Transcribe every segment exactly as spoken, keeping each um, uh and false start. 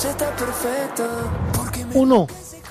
Uno.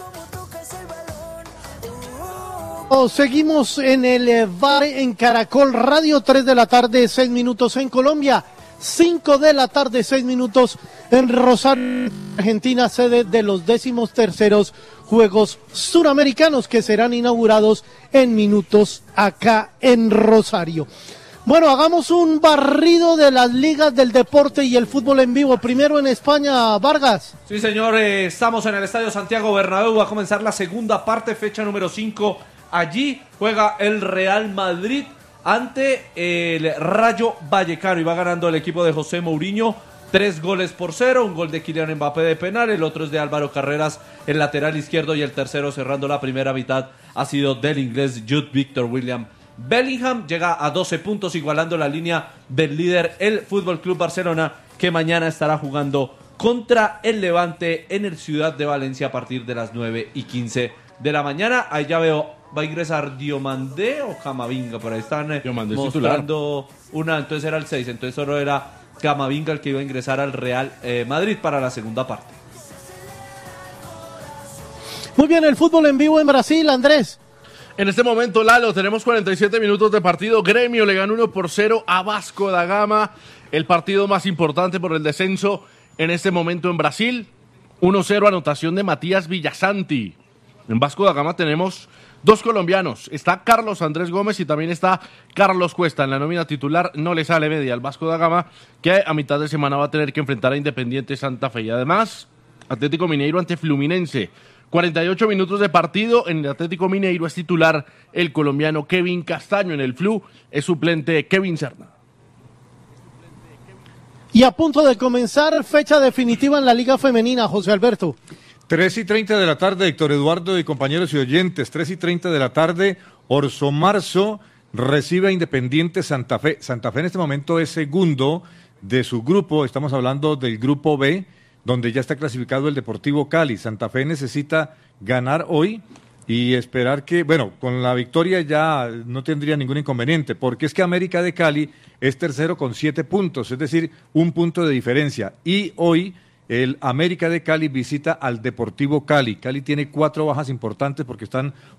Oh, seguimos en el eh, bar en Caracol Radio, tres de la tarde, seis minutos en Colombia, cinco de la tarde, seis minutos en Rosario, Argentina, sede de los décimos terceros Juegos Suramericanos que serán inaugurados en minutos acá en Rosario. Bueno, hagamos un barrido de las ligas del deporte y el fútbol en vivo. Primero en España, Vargas. Sí, señor, eh, estamos en el Estadio Santiago Bernabéu, va a comenzar la segunda parte, fecha número cinco. Allí juega el Real Madrid ante el Rayo Vallecano y va ganando el equipo de José Mourinho tres goles por cero, un gol de Kylian Mbappé de penal, el otro es de Álvaro Carreras, el lateral izquierdo, y el tercero cerrando la primera mitad ha sido del inglés Jude Victor William Bellingham. Llega a doce puntos, igualando la línea del líder, el F C Barcelona, que mañana estará jugando contra el Levante en el Ciudad de Valencia a partir de las nueve y quince de la mañana. Ahí ya veo, va a ingresar Diomandé o Camavinga, por ahí están eh, mostrando una, entonces era el seis, entonces solo era Camavinga el que iba a ingresar al Real eh, Madrid para la segunda parte. Muy bien, el fútbol en vivo en Brasil, Andrés. En este momento, Lalo, tenemos cuarenta y siete minutos de partido. Gremio le ganó uno por cero a Vasco da Gama, el partido más importante por el descenso en este momento en Brasil. uno cero, anotación de Matías Villasanti. En Vasco da Gama tenemos dos colombianos, está Carlos Andrés Gómez y también está Carlos Cuesta. En la nómina titular no le sale media al Vasco da Gama, que a mitad de semana va a tener que enfrentar a Independiente Santa Fe. Y además, Atlético Mineiro ante Fluminense. cuarenta y ocho minutos de partido, en el Atlético Mineiro es titular el colombiano Kevin Castaño, en el Flu es suplente Kevin Serna. Y a punto de comenzar fecha definitiva en la Liga Femenina, José Alberto. tres y treinta de la tarde, Héctor Eduardo y compañeros y oyentes, tres y treinta de la tarde, Orso Marzo recibe a Independiente Santa Fe. Santa Fe en este momento es segundo de su grupo, estamos hablando del grupo B, donde ya está clasificado el Deportivo Cali. Santa Fe necesita ganar hoy y esperar que, bueno, con la victoria ya no tendría ningún inconveniente, porque es que América de Cali es tercero con siete puntos, es decir, un punto de diferencia. Y hoy el América de Cali visita al Deportivo Cali. Cali tiene cuatro bajas importantes porque están